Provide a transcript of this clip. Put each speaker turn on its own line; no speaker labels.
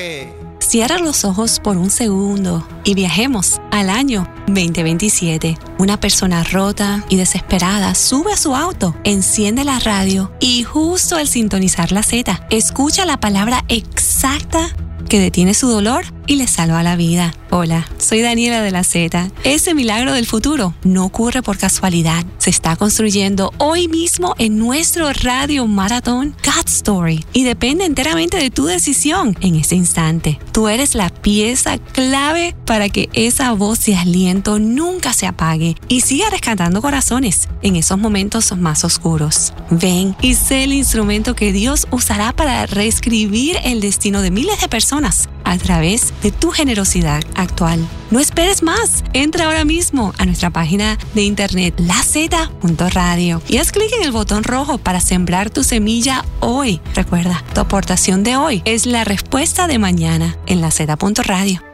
Cierra los ojos por un segundo y viajemos al año 2027. Una persona rota y desesperada sube a su auto, enciende la radio y justo al sintonizar la Z, escucha la palabra exacta que detiene su dolor y le salva la vida. Hola, soy Daniela de la Z. Ese milagro del futuro no ocurre por casualidad. Se está construyendo hoy mismo en nuestro radio maratón God Story y depende enteramente de tu decisión en ese instante. Tú eres la pieza clave para que esa voz de aliento nunca se apague y siga rescatando corazones en esos momentos más oscuros. Ven y sé el instrumento que Dios usará para reescribir el destino de miles de personas a través de tu generosidad actual. No esperes más. Entra ahora mismo a nuestra página de internet laz.radio y haz clic en el botón rojo para sembrar tu semilla hoy. Recuerda, tu aportación de hoy es la respuesta de mañana en laz.radio.